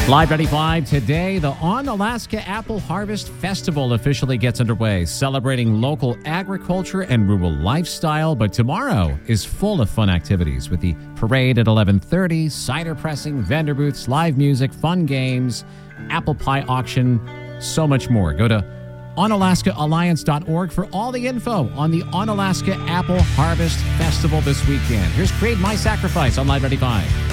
Live 95 today, the On Alaska Apple Harvest Festival officially gets underway, celebrating local agriculture and rural lifestyle. But tomorrow is full of fun activities with the parade at 11:30, cider pressing, vendor booths, live music, fun games, apple pie auction, so much more. Go to OnAlaskaAlliance.org for all the info on the On Alaska Apple Harvest Festival this weekend. Here's Create My Sacrifice on Live 95.